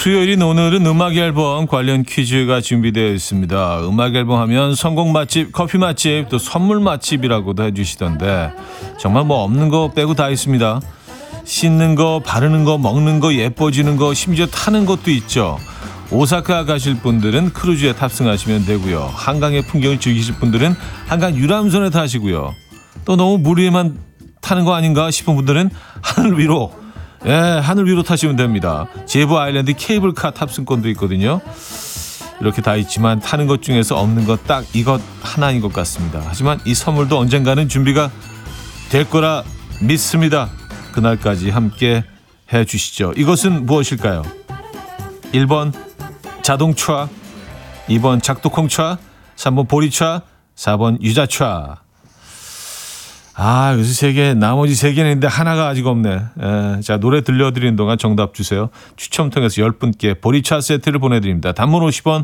수요일인 오늘은 음악 앨범 관련 퀴즈가 준비되어 있습니다. 음악 앨범 하면 성공 맛집, 커피 맛집, 또 선물 맛집이라고도 해주시던데 정말 뭐 없는 거 빼고 다 있습니다. 씻는 거, 바르는 거, 먹는 거, 예뻐지는 거, 심지어 타는 것도 있죠. 오사카 가실 분들은 크루즈에 탑승하시면 되고요. 한강의 풍경을 즐기실 분들은 한강 유람선에 타시고요. 또 너무 물 위에만 타는 거 아닌가 싶은 분들은 하늘 위로 하늘 위로 타시면 됩니다. 제부 아일랜드 케이블카 탑승권도 있거든요. 이렇게 다 있지만 타는 것 중에서 없는 것 딱 이것 하나인 것 같습니다. 하지만 이 선물도 언젠가는 준비가 될 거라 믿습니다. 그날까지 함께 해주시죠. 이것은 무엇일까요? 1번 자동차, 2번 작두콩차, 3번 보리차, 4번 유자차. 여기서 세 개, 나머지 세 개는 있는데 하나가 아직 없네. 자, 노래 들려드리는 동안 정답 주세요. 추첨 통해서 10분께 보리차 세트를 보내드립니다. 단문 50원,